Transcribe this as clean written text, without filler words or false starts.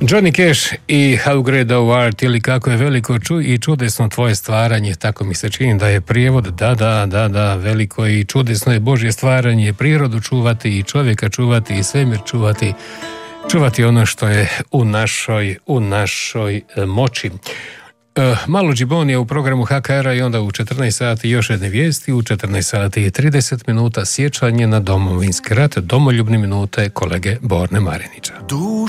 Johnny Cash i How Great Thou Art, ili kako je veliko i čudesno tvoje stvaranje, tako mi se čini da je prijevod. Da, veliko i čudesno je Božje stvaranje, prirodu čuvati i čovjeka čuvati i svemir čuvati ono što je u našoj moći. Malo Džibonija u programu HKR-a i onda u 14 sati još jedne vijesti, u 14 sati i 30 minuta sjećanje na Domovinski rat, domoljubne minute kolege Borne Marinića.